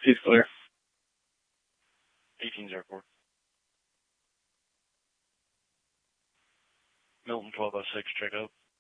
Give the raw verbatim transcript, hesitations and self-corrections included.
He's clear. eighteen zero four. Milton twelve oh six, check out.